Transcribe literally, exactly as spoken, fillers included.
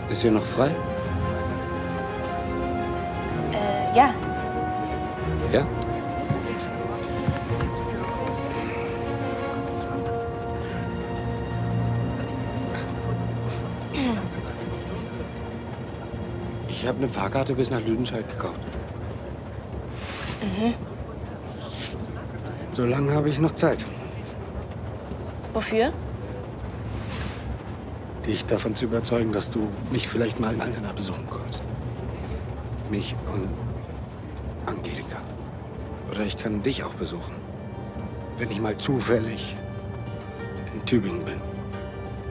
Ist hier noch frei? Äh, ja. Ja? Ich habe eine Fahrkarte bis nach Lüdenscheid gekauft. Mhm. So lange habe ich noch Zeit, Wofür? dich davon zu überzeugen, dass du mich vielleicht mal in Altena besuchen kommst. Mich und Angelika. Oder ich kann dich auch besuchen, wenn ich mal zufällig in Tübingen bin.